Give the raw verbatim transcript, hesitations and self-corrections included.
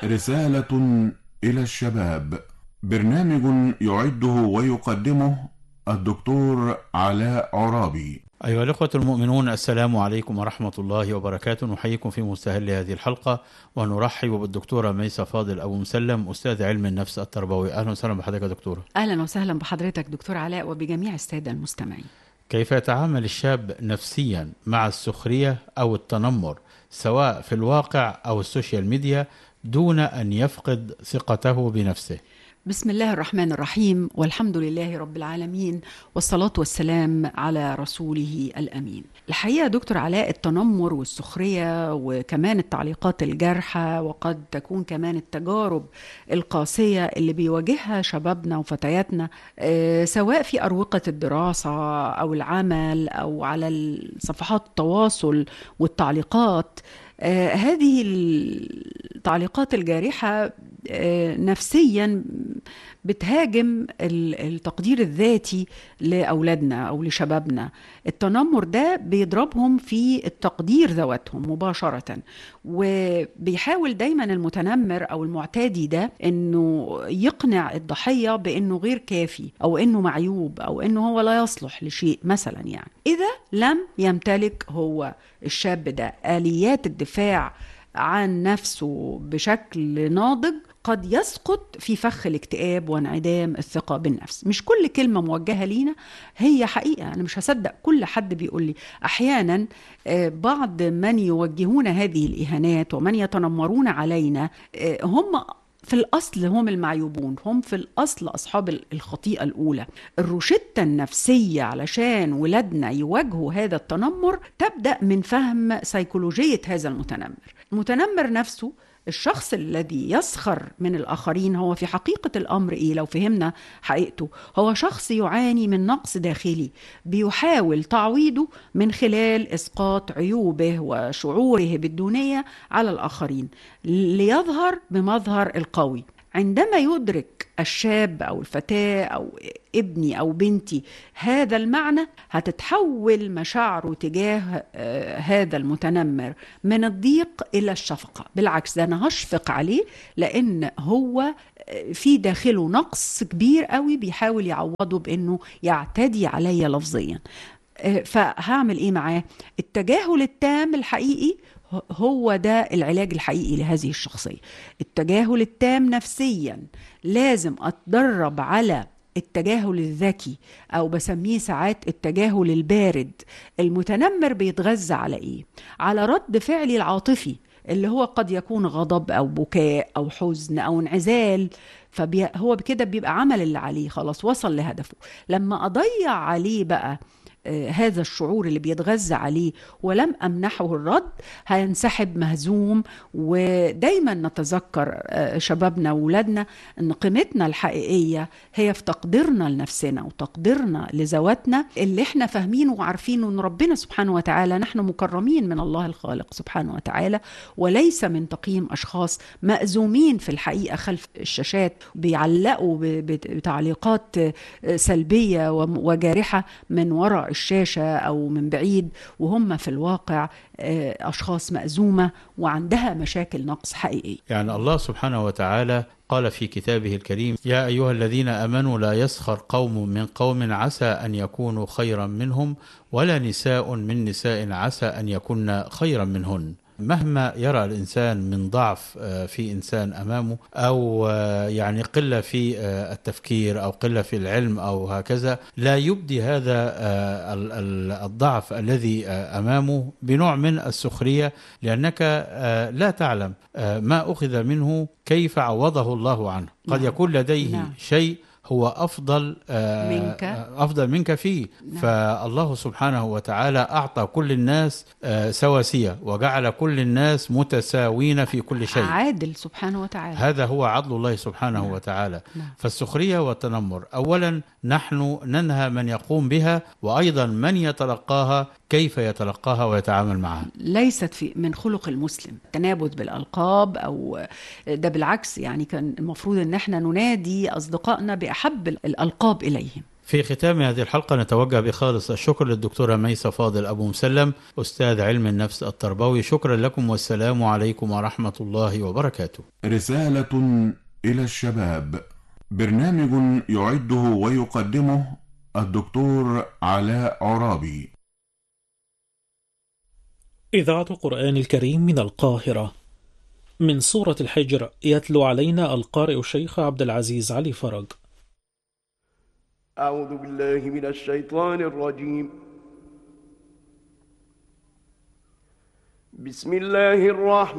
رسالة إلى الشباب، برنامج يعده ويقدمه الدكتور علاء عرابي. أيها الأخوة المؤمنون، السلام عليكم ورحمة الله وبركاته. نحييكم في مستهل هذه الحلقة، ونرحب بالدكتورة ميسة فاضل أبو مسلم، أستاذ علم النفس التربوي. أهلا وسهلا بحضرتك يا دكتورة. أهلا وسهلا بحضرتك دكتور علاء وبجميع السادة المستمعين. كيف يتعامل الشاب نفسيا مع السخرية أو التنمر سواء في الواقع أو السوشيال ميديا دون أن يفقد ثقته بنفسه؟ بسم الله الرحمن الرحيم، والحمد لله رب العالمين، والصلاة والسلام على رسوله الأمين. الحقيقة دكتور علاء، التنمر والسخرية وكمان التعليقات الجارحة، وقد تكون كمان التجارب القاسية اللي بيواجهها شبابنا وفتياتنا سواء في أروقة الدراسة أو العمل أو على صفحات التواصل والتعليقات، آه هذه التعليقات الجارحة آه نفسيا بتهاجم التقدير الذاتي لأولادنا أو لشبابنا. التنمر ده بيضربهم في التقدير ذواتهم مباشرة، وبيحاول دايما المتنمر أو المعتدي ده أنه يقنع الضحية بأنه غير كافي أو أنه معيوب أو أنه هو لا يصلح لشيء مثلا. يعني إذا لم يمتلك هو الشاب ده آليات الدفاع عن نفسه بشكل ناضج، قد يسقط في فخ الاكتئاب وانعدام الثقة بالنفس. مش كل كلمة موجهة لينا هي حقيقة، أنا مش هصدق كل حد بيقول لي. أحيانا بعض من يوجهون هذه الإهانات ومن يتنمرون علينا هم في الأصل هم المعيوبون، هم في الأصل أصحاب الخطيئة الأولى. الروشتة النفسية علشان ولادنا يواجهوا هذا التنمر تبدأ من فهم سيكولوجية هذا المتنمر. المتنمر نفسه، الشخص الذي يسخر من الآخرين، هو في حقيقة الأمر إيه؟ لو فهمنا حقيقته، هو شخص يعاني من نقص داخلي بيحاول تعويضه من خلال إسقاط عيوبه وشعوره بالدونية على الآخرين ليظهر بمظهر القوي. عندما يدرك الشاب أو الفتاة أو ابني أو بنتي هذا المعنى، هتتحول مشاعره تجاه آه هذا المتنمر من الضيق إلى الشفقة. بالعكس، ده أنا هشفق عليه لأن هو في داخله نقص كبير قوي بيحاول يعوضه بأنه يعتدي علي لفظيا. آه فهعمل إيه معاه؟ التجاهل التام الحقيقي هو ده العلاج الحقيقي لهذه الشخصية. التجاهل التام نفسيا، لازم أتدرب على التجاهل الذكي، أو بسميه ساعات التجاهل البارد. المتنمر بيتغذى على إيه؟ على رد فعلي العاطفي اللي هو قد يكون غضب أو بكاء أو حزن أو انعزال، فهو بكده بيبقى عمل اللي عليه، خلاص وصل لهدفه. لما أضيع عليه بقى آه هذا الشعور اللي بيتغذى عليه ولم أمنحه الرد، هينسحب مهزوم. ودايما نتذكر آه شبابنا وولادنا أن قيمتنا الحقيقية هي في تقديرنا لنفسنا وتقديرنا لذواتنا، اللي احنا فاهمينه وعارفينه أن ربنا سبحانه وتعالى نحن مكرمين من الله الخالق سبحانه وتعالى، وليس من تقييم أشخاص مأزومين في الحقيقة خلف الشاشات بيعلقوا بتعليقات سلبية وجارحة من وراء الشاشة أو من بعيد، وهم في الواقع أشخاص مأزومة وعندها مشاكل نقص حقيقي. يعني الله سبحانه وتعالى قال في كتابه الكريم: يا أيها الذين آمنوا لا يسخر قوم من قوم عسى أن يكونوا خيرا منهم، ولا نساء من نساء عسى أن يكون خيرا منهن. مهما يرى الإنسان من ضعف في إنسان أمامه، أو يعني قلة في التفكير أو قلة في العلم أو هكذا، لا يبدي هذا الضعف الذي أمامه بنوع من السخرية، لأنك لا تعلم ما أخذ منه كيف عوضه الله عنه. قد يكون لديه نعم. شيء هو أفضل منك أفضل منك فيه. نعم. فالله سبحانه وتعالى أعطى كل الناس سواسية، وجعل كل الناس متساوين في كل شيء، عادل سبحانه وتعالى. هذا هو عدل الله سبحانه نعم. وتعالى. نعم. فالسخرية والتنمر أولا نحن ننهى من يقوم بها، وأيضا من يتلقاها كيف يتلقاها ويتعامل معها. ليست في من خلق المسلم التنابذ بالألقاب، أو ده بالعكس. يعني كان المفروض أن احنا ننادي أصدقائنا بأحب الألقاب إليهم. في ختام هذه الحلقة نتوجه بخالص الشكر للدكتورة ميسة فاضل أبو مسلم أستاذ علم النفس التربوي. شكرا لكم والسلام عليكم ورحمة الله وبركاته. رسالة إلى الشباب، برنامج يعده ويقدمه الدكتور علاء عرابي. إذاعة القرآن الكريم من القاهرة. من سورة الحجر يتلو علينا القارئ الشيخ عبد العزيز علي فرج. أعوذ بالله من الشيطان الرجيم. بسم الله الرحمن